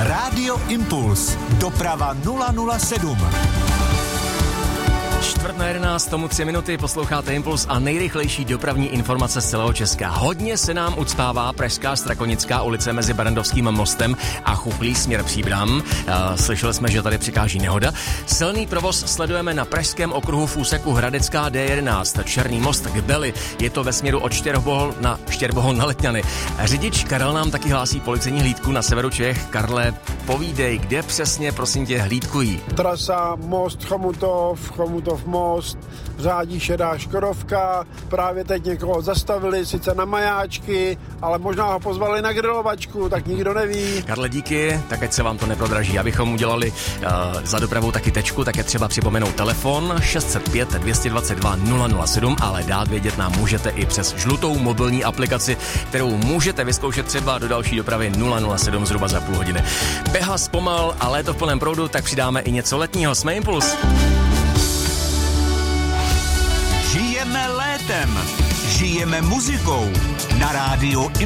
Rádio Impuls. Doprava 007. 10:45, tomu 3 minuty, posloucháte Impuls a nejrychlejší dopravní informace z celého Česka. Hodně se nám ucpává Pražská Strakonická ulice mezi Barrandovským mostem a Chuchlí směr Příbram. Slyšeli jsme, že tady přikáží nehoda. Silný provoz sledujeme na pražském okruhu v úseku Hradecká D11, Černý most k Beli. Je to ve směru od Štěrbohol na Letňany. Řidič Karel nám taky hlásí policejní hlídku na severu Čech. Karle, povídej, kde přesně, prosím tě, hlídkují? Trasa Most Chomutov most, řádí šedá škodovka, právě teď někoho zastavili, sice na majáčky, ale možná ho pozvali na grilovačku, tak nikdo neví. Karle, díky, tak ať se vám to neprodraží. Abychom udělali za dopravou taky tečku, tak je třeba připomenout telefon 605 222 007, ale dát vědět nám můžete i přes žlutou mobilní aplikaci, kterou můžete vyzkoušet třeba do další dopravy 007 zhruba za půl hodiny. Běha zpomal a léto v plném proudu, tak přidáme i něco letního. Jsme Impuls. Žijeme létem. Žijeme muzikou. Na rádiu